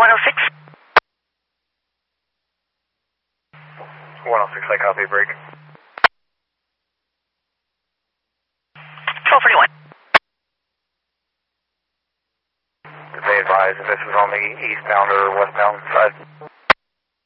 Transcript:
106. 106, I copy, break. 1241. They advise if this is on the eastbound or westbound side.